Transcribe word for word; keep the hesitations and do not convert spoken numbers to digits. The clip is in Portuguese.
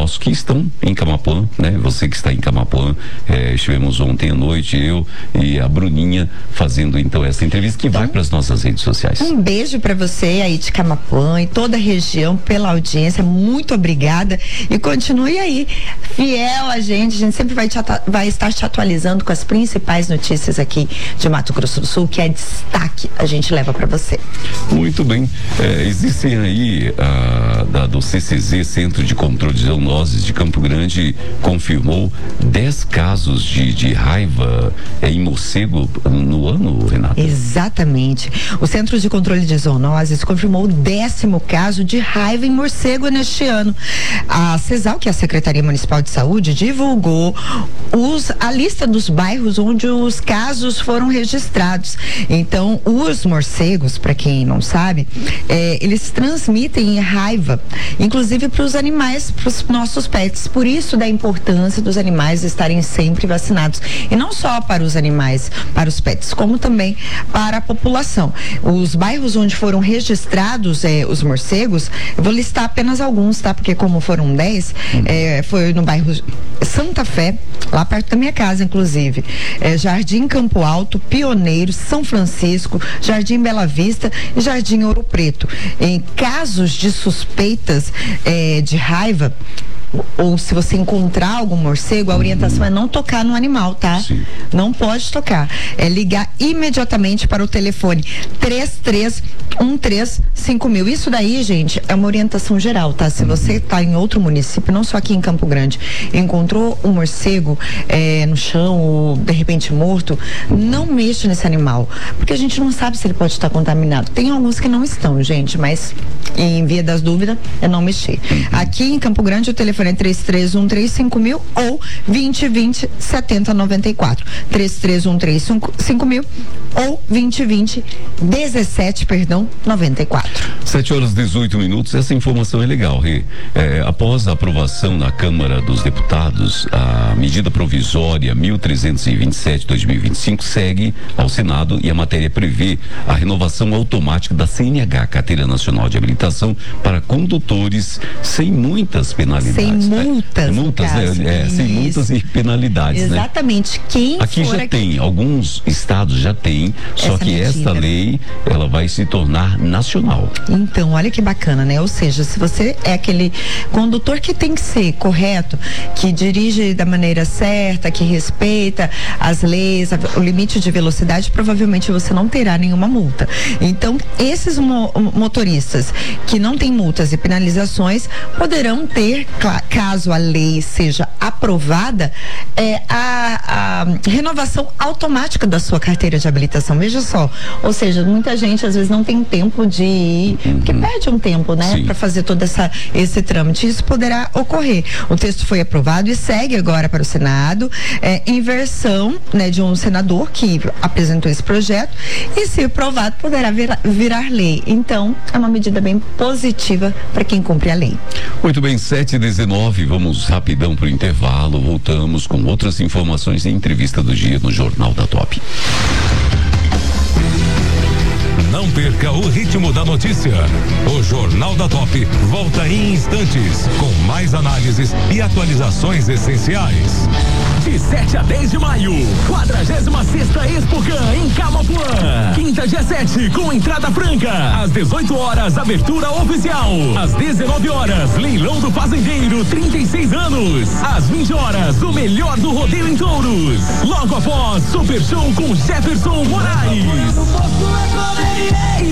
nossos que estão em Camapuã, né? Você que está em Camapuã, é, estivemos ontem à noite, eu e a Bruninha, fazendo então essa entrevista que então, vai para as nossas redes sociais. Um beijo para você aí de Camapuã e toda a região pela audiência, muito obrigada e continue aí, fiel a gente, a gente sempre vai, te vai estar te atualizando com as principais notícias aqui de Mato Grosso do Sul, que é destaque, a gente leva para você. Muito bem, é, existem aí a, da, do C C Z, Centro de Controle de Zoonoses de Campo Grande, confirmou dez casos de, de raiva é, em morcego no ano, Renata? Exatamente, o Centro de Controle de Zoonoses confirmou o décimo caso de raiva em morcego neste ano. A CESAL, que é a Secretaria Municipal de Saúde, divulgou os, a lista dos bairros onde os casos foram registrados. Então, os morcegos, para quem não sabe, é, eles transmitem raiva, inclusive para os animais, para os nossos pets. Por isso da importância dos animais estarem sempre vacinados. E não só para os animais, para os pets, como também para a população. Os bairros onde foram registrados é, os morcegos, eu vou listar apenas alguns, tá? Porque como foram dez, é, foi no bairro Santa Fé, lá perto da minha casa, inclusive. É, Jardim Campo Alto, Pioneiro, São Francisco, Jardim Bela Vista e Jardim Ouro Preto. Em casos de suspeitas é, de raiva, ou se você encontrar algum morcego, a orientação uhum. é não tocar no animal, tá? Sim. Não pode tocar. É ligar imediatamente para o telefone três três um três cinco mil. Isso daí, gente, é uma orientação geral, tá? Se você está em outro município, não só aqui em Campo Grande, encontrou um morcego é, no chão ou de repente morto, não mexa nesse animal, porque a gente não sabe se ele pode estar contaminado. Tem alguns que não estão, gente, mas em via das dúvidas é não mexer. Aqui em Campo Grande o telefone é três três um três cinco mil ou vinte vinte setenta noventa e quatro. três três um três cinco mil ou vinte vinte dezessete, perdão, noventa e quatro. sete horas e dezoito minutos. Essa informação é legal, Rê. É, após a aprovação na Câmara dos Deputados, a medida provisória mil trezentos e vinte e sete barra dois mil e vinte e cinco segue ao Senado e a matéria prevê a renovação automática da C N H, Carteira Nacional de Habilitação, para condutores sem muitas penalidades. Sem multas. É, multas, né? É, sem multas e penalidades. Exatamente. Né? Quem aqui já aqui... tem, alguns estados já tem, só essa que medida. Esta lei, ela vai se tornar nacional. Então, olha que bacana, né? Ou seja, se você é aquele condutor que tem que ser correto, que dirige da maneira certa, que respeita as leis, o limite de velocidade, provavelmente você não terá nenhuma multa. Então, esses mo motoristas que não têm multas e penalizações poderão ter, caso a lei seja aprovada, é, a, a renovação automática da sua carteira de habilitação. Veja só, ou seja, muita gente às vezes não tem tempo de ir, uhum. porque perde um tempo, né, para fazer todo essa, esse trâmite. Isso poderá ocorrer. O texto foi aprovado e segue agora para o Senado, é, em versão, né, de um senador que apresentou esse projeto, e se aprovado poderá virar, virar lei. Então, é uma medida bem positiva para quem cumpre a lei. Muito bem, sete e dezenove, vamos rapidão para o intervalo, voltamos com outras informações em entrevista do dia no Jornal da Top. Não perca o ritmo da notícia. O Jornal da Top volta em instantes com mais análises e atualizações essenciais. De sete a dez de maio, quadragésima sexta Expocan em Camapuã. Quinta dia sete, com entrada franca. Às dezoito horas, abertura oficial. Às dezenove horas, leilão do fazendeiro, trinta e seis anos. Às vinte horas, o melhor do rodeio em touros. Logo após, Super Show com Jefferson Moraes.